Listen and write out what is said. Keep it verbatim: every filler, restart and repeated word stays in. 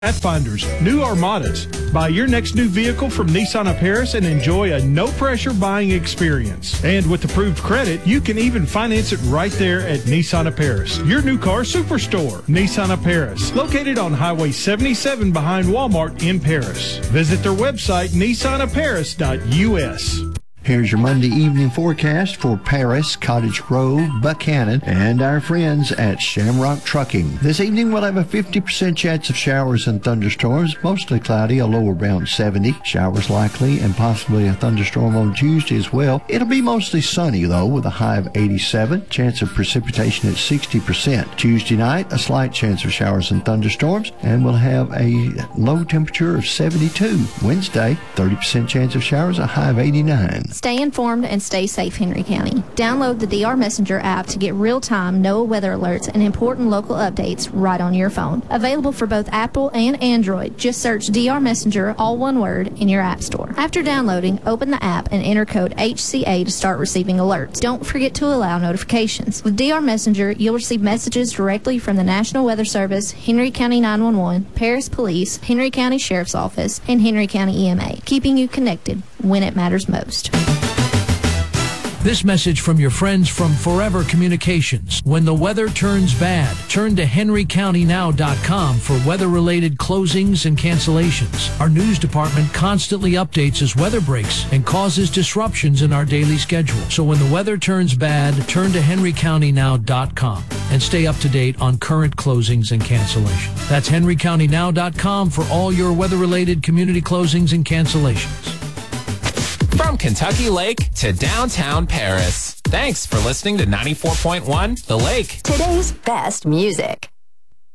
Pathfinders, new Armadas. Buy your next new vehicle from Nissan of Paris and enjoy a no-pressure buying experience. And with approved credit, you can even finance it right there at Nissan of Paris. Your new car superstore, Nissan of Paris, located on Highway seventy-seven behind Walmart in Paris. Visit their website, nissan of paris dot u s. Here's your Monday evening forecast for Paris, Cottage Grove, Buchanan, and our friends at Shamrock Trucking. This evening we'll have a fifty percent chance of showers and thunderstorms, mostly cloudy, a low around seventy. Showers likely and possibly a thunderstorm on Tuesday as well. It'll be mostly sunny though with a high of eighty-seven. Chance of precipitation at sixty percent. Tuesday night, a slight chance of showers and thunderstorms, and we'll have a low temperature of seventy-two. Wednesday, thirty percent chance of showers, a high of eighty-nine. Stay informed and stay safe, Henry County. Download the D R Messenger app to get real-time NOAA weather alerts and important local updates right on your phone. Available for both Apple and Android. Just search D R Messenger, all one word, in your app store. After downloading, open the app and enter code H C A to start receiving alerts. Don't forget to allow notifications. With D R Messenger, you'll receive messages directly from the National Weather Service, Henry County nine one one, Paris Police, Henry County Sheriff's Office, and Henry County E M A, keeping you connected when it matters most. This message from your friends from Forever Communications. When the weather turns bad, turn to henry county now dot com for weather-related closings and cancellations. Our news department constantly updates as weather breaks and causes disruptions in our daily schedule. So when the weather turns bad, turn to henry county now dot com and stay up to date on current closings and cancellations. That's henry county now dot com for all your weather-related community closings and cancellations. From Kentucky Lake to downtown Paris. Thanks for listening to ninety-four point one The Lake. Today's best music.